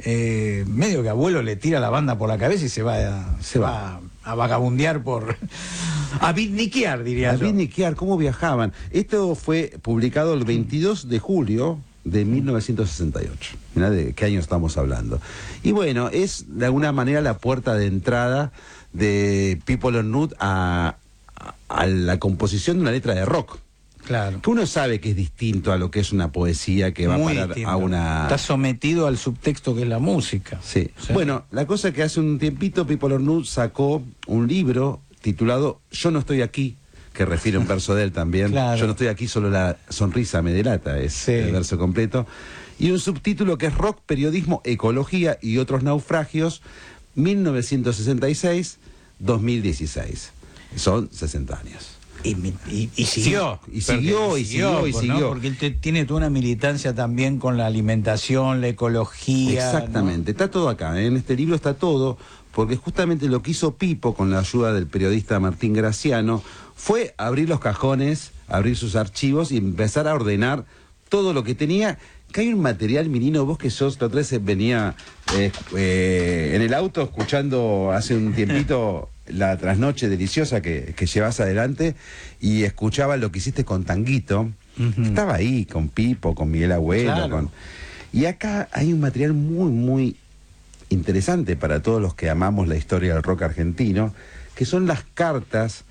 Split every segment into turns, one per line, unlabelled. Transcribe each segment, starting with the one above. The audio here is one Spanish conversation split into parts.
medio que abuelo le tira la banda por la cabeza y se va a vagabundear a bitniquear, diría yo.
A bitniquear, ¿cómo viajaban? Esto fue publicado el 22 de julio de 1968. Mirá de qué año estamos hablando. Y bueno, es de alguna manera la puerta de entrada de Pipo Lernout a la composición de una letra de rock.
Claro.
Que uno sabe que es distinto a lo que es una poesía que va
Muy
a parar
distinto.
a una...
Está sometido al subtexto que es la música.
Sí.
Sí.
Bueno, la cosa es que hace un tiempito Pipo Lernout sacó un libro titulado Yo no estoy aquí, que refiere a un verso de él también.
Claro.
Yo no estoy aquí, solo la sonrisa me delata, es
Sí.
el verso completo. Y un subtítulo que es Rock, Periodismo, Ecología y otros naufragios, 1966-2016. Son 60 años.
Y siguió.
Sí, y siguió, y siguió, y
¿no?
siguió.
Porque él tiene toda una militancia también con la alimentación, la ecología.
Exactamente,
¿no?
está todo acá, en este libro está todo, porque justamente lo que hizo Pipo con la ayuda del periodista Martín Graciano fue abrir los cajones, abrir sus archivos y empezar a ordenar todo lo que tenía. Que hay un material, Minino, vos que sos, la otra vez venía en el auto escuchando hace un tiempito la trasnoche deliciosa que llevas adelante y escuchaba lo que hiciste con Tanguito. Estaba ahí con Pipo, con Miguel Abuelo,
Claro.
Y acá hay un material muy, muy interesante para todos los que amamos la historia del rock argentino, que son las cartas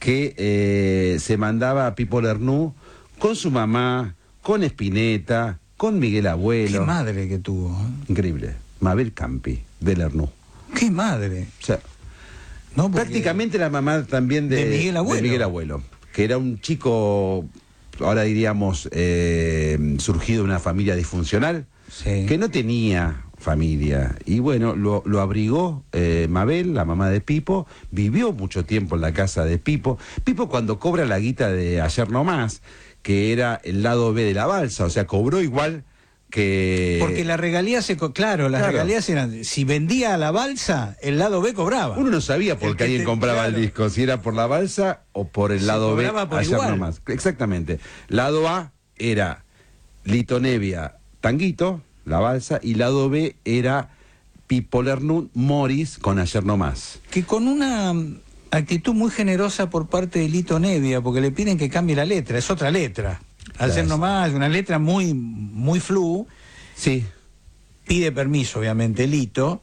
que se mandaba a Pipo Lernout con su mamá, con Spinetta, con Miguel Abuelo.
Qué madre que tuvo.
Increíble. Mabel Campi, de Lernout.
Qué madre.
O sea,
No, porque-
prácticamente la mamá también
De Miguel Abuelo.
de Miguel Abuelo, que era un chico, ahora diríamos, surgido de una familia disfuncional,
Sí.
que no tenía familia. Y bueno, lo abrigó Mabel, la mamá de Pipo, vivió mucho tiempo en la casa de Pipo. Pipo cuando cobra la guita de Ayer No Más, que era el lado B de la balsa, o sea, cobró igual que...
Porque las regalías
Claro.
regalías eran, si vendía a la balsa, el lado B cobraba.
Uno no sabía por
El
qué
que
alguien compraba
claro.
el disco, si era por la balsa o por el
Se
lado B.
cobraba por
Ayer
igual.
No Más. Exactamente. Lado A era Lito Nevia, Tanguito, la balsa, y lado B era Pipo Lernout, Morris, con Ayer No Más.
Que con una actitud muy generosa por parte de Lito Nevia, porque le piden que cambie la letra, es otra letra. Al ser
Claro.
nomás una letra muy, muy flu,
Sí.
pide permiso, obviamente, Lito,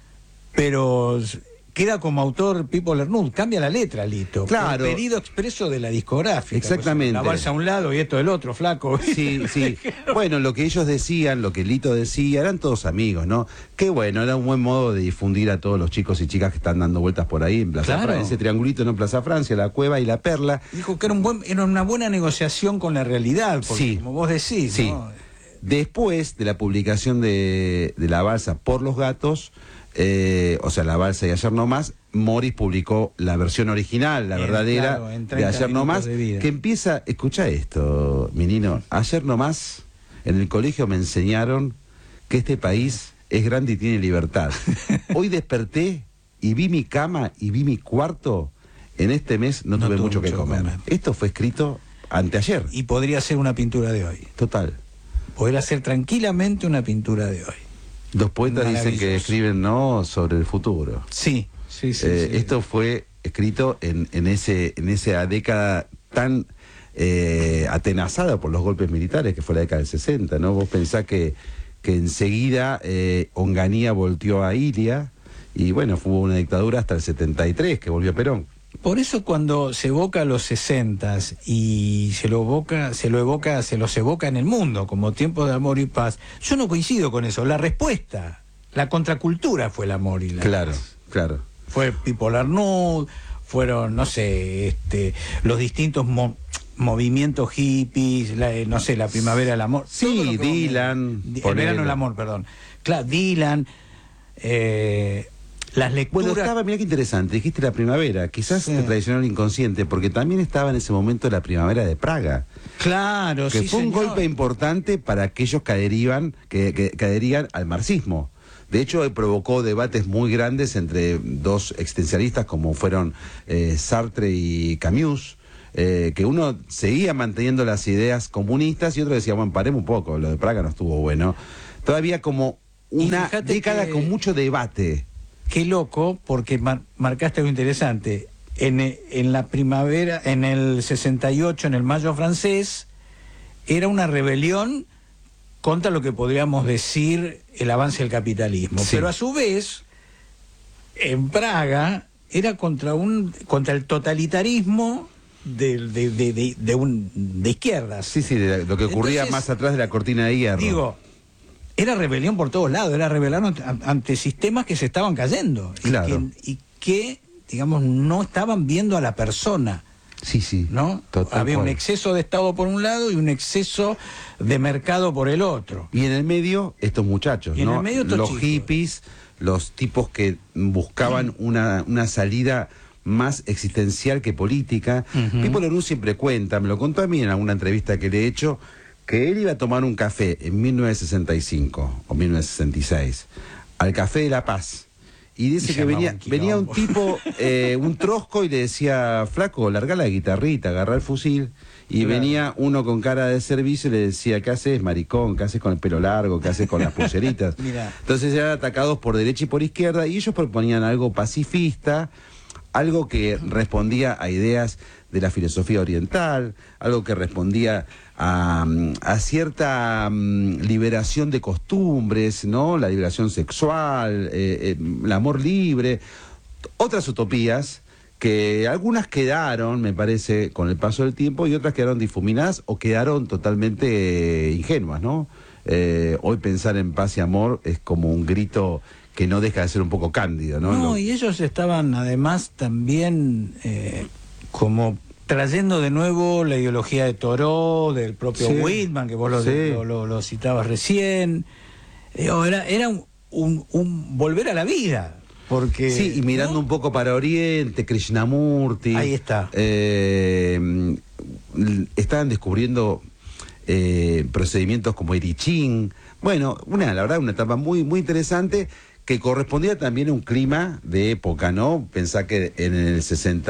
pero queda como autor Pipo Lernout, cambia la letra, Lito.
Claro.
Por pedido expreso de la discográfica.
Exactamente.
Pues, la balsa a un lado y esto del otro, flaco.
Sí, sí. Bueno, lo que ellos decían, lo que Lito decía, eran todos amigos, ¿no? Qué bueno, era un buen modo de difundir a todos los chicos y chicas que están dando vueltas por ahí en Plaza
Claro.
Francia, ese triangulito, ¿no? Plaza Francia, La Cueva y La Perla.
Dijo que era una buena negociación con la realidad, porque
Sí.
como vos decís,
Sí.
¿no?
Después de la publicación de La Balsa por los Gatos, o sea, La Balsa y Ayer No Más, Morris publicó la versión original, la verdadera,
claro, en
de
30
Ayer No
minutos
Más,
de vida.
que empieza, escucha esto, Minino, Ayer No Más, en el colegio me enseñaron que este país es grande y tiene libertad. Hoy desperté y vi mi cama y vi mi cuarto, en este mes no tuve mucho que comer. Esto fue escrito anteayer.
Y podría ser una pintura de hoy.
Total.
Podría ser tranquilamente una pintura de hoy.
Los poetas dicen que
Maravilloso.
escriben no sobre el futuro.
Sí, sí, sí. sí.
Esto fue escrito en esa década tan atenazada por los golpes militares, que fue la década del 60, ¿no? Vos pensás que enseguida Onganía volteó a Ilia y bueno, fue una dictadura hasta el 73, que volvió Perón.
Por eso cuando se evoca los 60s y se los evoca en el mundo como tiempo de amor y paz, yo no coincido con eso. La respuesta, la contracultura fue el amor y la
Claro,
paz.
claro.
Fue Pipo Lernout, fueron, no sé, los distintos movimientos hippies, no sé, la primavera del amor.
Sí,
todo lo que
Dylan,
el
ponele.
verano del amor, perdón. Claro, Dylan, las lecturas.
Bueno, estaba, mirá qué interesante, dijiste la primavera, quizás
Sí.
te traicionó el inconsciente, porque también estaba en ese momento la primavera de Praga.
Claro,
Que
sí,
fue un
señor.
golpe importante para aquellos que adherían al marxismo. De hecho, provocó debates muy grandes entre dos existencialistas como fueron Sartre y Camus, que uno seguía manteniendo las ideas comunistas y otro decía, bueno, paremos un poco, lo de Praga no estuvo bueno. Todavía como una
fíjate
década con mucho debate.
Qué loco, porque marcaste algo interesante. En la primavera, en el 68, en el Mayo francés, era una rebelión contra lo que podríamos decir el avance del capitalismo.
Sí.
Pero a su vez, en Praga, era contra el totalitarismo de izquierdas.
Sí, de lo que ocurría
Entonces,
más atrás de la cortina de hierro.
Digo, era rebelión por todos lados, era rebelión ante sistemas que se estaban cayendo.
Claro.
Y que, digamos, no estaban viendo a la persona.
Sí,
¿No?
Total
Había
cual.
un exceso de Estado por un lado y un exceso de mercado por el otro.
Y en el medio, estos muchachos,
Y en
¿no?
el medio estos
los
chicos.
hippies, los tipos que buscaban una salida más existencial que política.
Ujú.
Pipo Lerú siempre cuenta, me lo contó a mí en alguna entrevista que le he hecho, que él iba a tomar un café en 1965 o 1966, al Café de la Paz. Y dice
Y
que
llamaba
venía
un quilombo.
un tipo, un trosco, y le decía, flaco, larga la guitarrita, agarrá el fusil. Y
Claro.
venía uno con cara de servicio y le decía, ¿qué haces, maricón? ¿Qué haces con el pelo largo? ¿Qué haces con las pulseritas?
Mirá.
Entonces eran atacados por derecha y por izquierda, y ellos proponían algo pacifista, algo que respondía a ideas de la filosofía oriental, algo que respondía a cierta liberación de costumbres, ¿no? La liberación sexual, el amor libre, otras utopías que algunas quedaron, me parece, con el paso del tiempo, y otras quedaron difuminadas o quedaron totalmente ingenuas, ¿no? Hoy pensar en paz y amor es como un grito que no deja de ser un poco cándido, ¿no?
No, y ellos estaban además también como trayendo de nuevo la ideología de Thoreau, del propio
Sí.
Whitman, que vos
Sí.
lo citabas recién. Era un volver a la vida. Porque,
Sí, y mirando
¿no?
un poco para Oriente, Krishnamurti.
Ahí está.
Estaban descubriendo procedimientos como el I Ching. Bueno, la verdad, una etapa muy, muy interesante que correspondía también a un clima de época, ¿no? Pensá que en el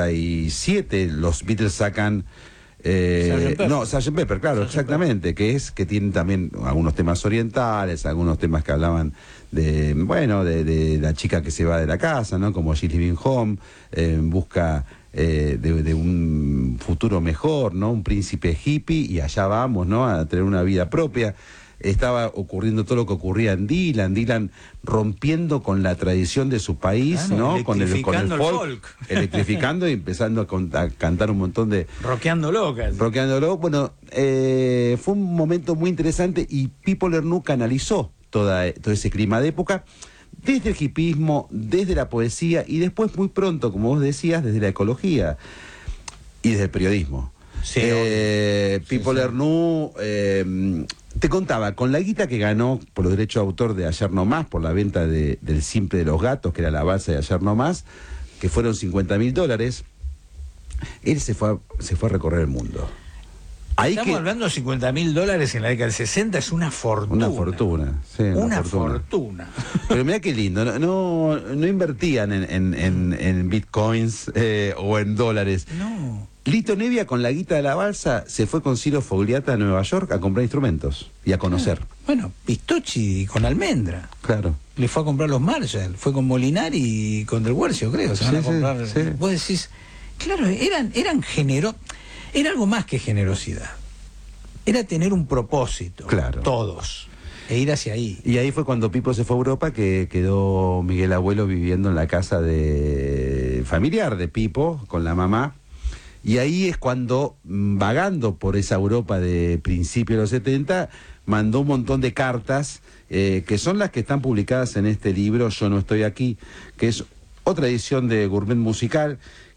67 los Beatles sacan...
Sgt. Pepper.
No, Sgt. Pepper, claro,
Sgt.
exactamente, que tienen también algunos temas orientales, algunos temas que hablaban de la chica que se va de la casa, ¿no? Como She's Living Home, en busca de un futuro mejor, ¿no? Un príncipe hippie, y allá vamos, ¿no? A tener una vida propia. Estaba ocurriendo todo lo que ocurría en Dylan rompiendo con la tradición de su país,
Claro,
¿no? Con el
electrificando el
folk,
folk.
electrificando y empezando a cantar un montón de...
Rockeando locas.
Rockeándolo. Bueno, fue un momento muy interesante, y Pipo Lernu canalizó todo ese clima de época, desde el hipismo, desde la poesía, y después muy pronto, como vos decías, desde la ecología y desde el periodismo.
Sí,
Pipo Lernu, te contaba, con la guita que ganó por los derechos de autor de Ayer No Más, por la venta del Simple de los Gatos, que era la base de Ayer No Más, que fueron $50.000, él se fue a recorrer el mundo. Ahí
Estamos hablando de $50.000 en la década del 60, es una fortuna.
Una fortuna, sí.
Una fortuna.
Pero mira qué lindo, no invertían en bitcoins o en dólares.
No.
Lito Nevia, con la guita de la balsa, se fue con Ciro Fogliata a Nueva York a comprar instrumentos y a conocer.
Bueno, Pistocchi con Almendra.
Claro.
Le fue a comprar los Marshall, fue con Molinari y con Del Guercio, creo. Se van a
Sí,
comprar.
sí.
Vos decís, claro, eran generosos. Era algo más que generosidad. Era tener un propósito.
Claro.
Todos. E ir hacia ahí.
Y ahí fue cuando Pipo se fue a Europa, que quedó Miguel Abuelo viviendo en la casa familiar de Pipo, con la mamá. Y ahí es cuando, vagando por esa Europa de principios de los 70, mandó un montón de cartas, que son las que están publicadas en este libro, Yo no estoy aquí, que es otra edición de Gourmet Musical,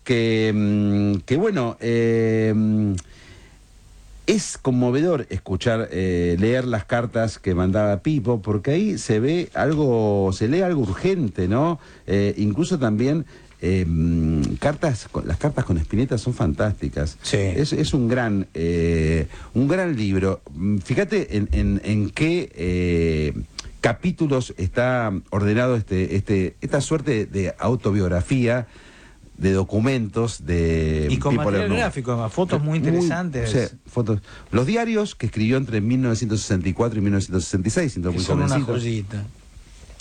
que bueno, es conmovedor escuchar, leer las cartas que mandaba Pipo, porque ahí se lee algo urgente, ¿no? Incluso también las cartas con Spinetta son fantásticas.
Sí.
Es un gran libro. Fíjate en qué capítulos está ordenado esta suerte de autobiografía, de documentos de
Y con
Pipo
material
Lernu.
gráfico, además, fotos muy interesantes.
Sí, fotos. Los diarios que escribió entre 1964 y 1966, siendo muy
Que son una
jovencito.
joyita.